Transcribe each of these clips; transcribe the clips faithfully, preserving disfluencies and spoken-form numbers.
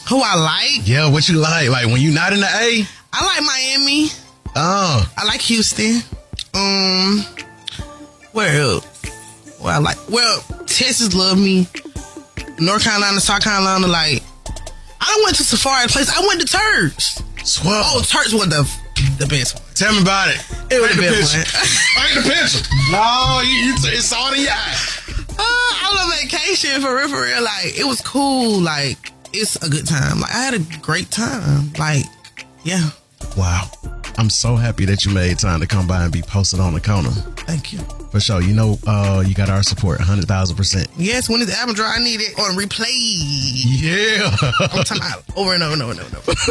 Who I like? Yeah, what you like? Like when you not in the A? I like Miami. Oh. I like Houston. Um, where else? Well, I like, well, Texas love me. North Carolina, South Carolina, like, I done went to Safari Place. I went to Turks. Swell. Oh, Turks was the the best one. Tell me about it. It was Paint the the best picture. one. Paint the picture. No, you, you, it's all in your eye. Uh, I love vacation for real, for real. Like, it was cool. Like, it's a good time. Like, I had a great time. Like, yeah. Wow. I'm so happy that you made time to come by and be posted on the corner. Thank you. For sure. You know, uh, you got our support one hundred thousand percent. Yes, when this album dry, I need it on replay. Yeah. I'm talking about over and over and over and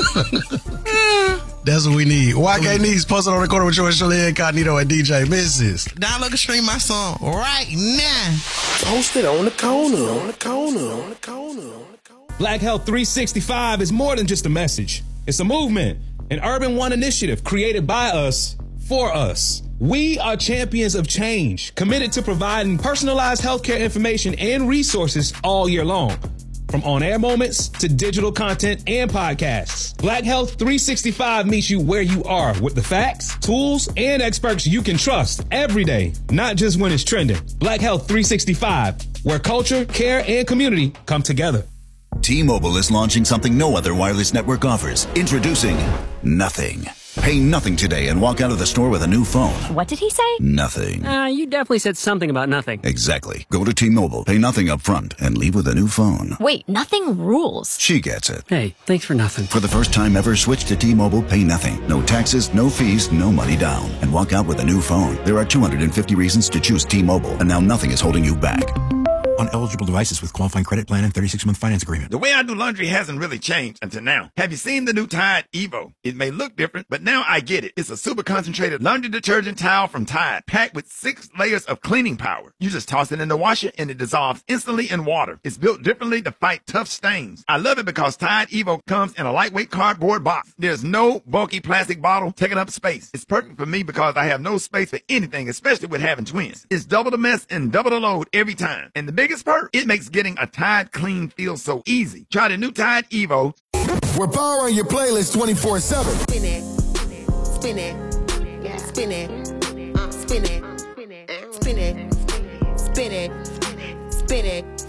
over. That's what we need. Y K Needs posted on the corner with yours, Shirley Incognito and D J Missus Download and stream my song right now. Posted on the corner, on the corner, on the corner, on the corner. Black Health three sixty-five is more than just a message. It's a movement, an Urban One initiative created by us, for us. We are champions of change, committed to providing personalized healthcare information and resources all year long. From on-air moments to digital content and podcasts, Black Health three sixty-five meets you where you are with the facts, tools, and experts you can trust every day, not just when it's trending. Black Health three sixty-five, where culture, care, and community come together. T-Mobile is launching something no other wireless network offers. Introducing Nothing. Pay nothing today and walk out of the store with a new phone. What did he say? Nothing. Uh, you definitely said something about nothing. Exactly. Go to T-Mobile, pay nothing up front, and leave with a new phone. Wait, nothing rules. She gets it. Hey, thanks for nothing. For the first time ever, switch to T-Mobile, pay nothing. No taxes, no fees, no money down. And walk out with a new phone. There are two hundred fifty reasons to choose T-Mobile, and now nothing is holding you back. On eligible devices with qualifying credit plan and thirty-six month finance agreement. The way I do laundry hasn't really changed until now. Have you seen the new Tide Evo? It may look different, but now I get it. It's a super concentrated laundry detergent towel from Tide, packed with six layers of cleaning power. You just toss it in the washer and it dissolves instantly in water. It's built differently to fight tough stains. I love it because Tide Evo comes in a lightweight cardboard box. There's no bulky plastic bottle taking up space. It's perfect for me because I have no space for anything, especially with having twins. It's double the mess and double the load every time. And the biggest perk, it makes getting a Tide clean feel so easy. Try the new Tide Evo. We're powering your playlist twenty-four seven. Spin it, spin it, yeah. Spin it, uh, spin it, spin it, spin it, spin it, spin it.